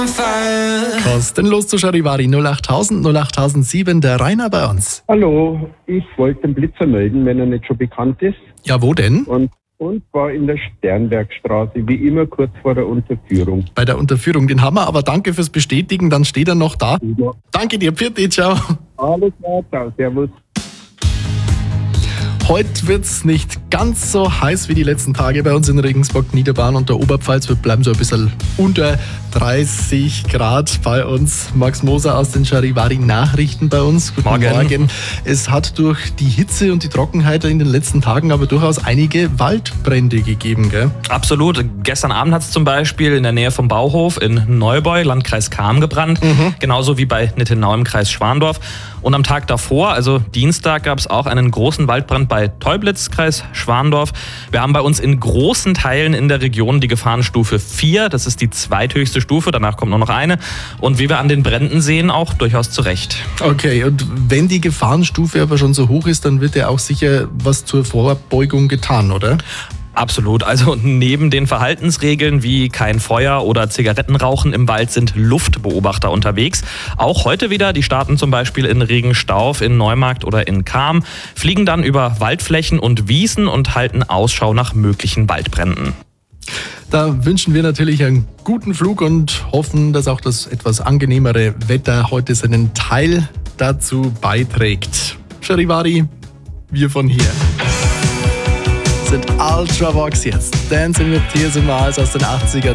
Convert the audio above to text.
Kostenlos zu Charivari 08000 08007, der Rainer bei uns. Hallo, ich wollte den Blitzer melden, wenn er nicht schon bekannt ist. Ja, wo denn? Und war in der Sternbergstraße, wie immer kurz vor der Unterführung. Bei der Unterführung, den haben wir, aber danke fürs Bestätigen, dann steht er noch da. Ja. Danke dir, Pfiat, ciao. Alles klar, ciao, servus. Heute wird's nicht ganz so heiß wie die letzten Tage bei uns in Regensburg, Niederbayern und der Oberpfalz. Wir bleiben so ein bisschen unter 30 Grad bei uns. Max Moser aus den Charivari-Nachrichten bei uns. Guten Morgen. Es hat durch die Hitze und die Trockenheit in den letzten Tagen aber durchaus einige Waldbrände gegeben, gell? Absolut. Gestern Abend hat es zum Beispiel in der Nähe vom Bauhof in Neubeu, Landkreis Cham, gebrannt. Genauso wie bei Nittenau im Kreis Schwandorf. Und am Tag davor, also Dienstag, gab es auch einen großen Waldbrand bei Teublitz, Kreis Schwandorf. Wir haben bei uns in großen Teilen in der Region die Gefahrenstufe 4. Das ist die zweithöchste Stufe, danach kommt nur noch eine. Und wie wir an den Bränden sehen, auch durchaus zu Recht. Okay, und wenn die Gefahrenstufe aber schon so hoch ist, dann wird ja auch sicher was zur Vorbeugung getan, oder? Absolut. Also neben den Verhaltensregeln wie kein Feuer oder Zigarettenrauchen im Wald sind Luftbeobachter unterwegs. Auch heute wieder, die starten zum Beispiel in Regenstauf, in Neumarkt oder in Cham, fliegen dann über Waldflächen und Wiesen und halten Ausschau nach möglichen Waldbränden. Da wünschen wir natürlich einen guten Flug und hoffen, dass auch das etwas angenehmere Wetter heute seinen Teil dazu beiträgt. Charivari, wir von hier sind Ultravox jetzt. Dancing with Tears in My Eyes aus den 80er.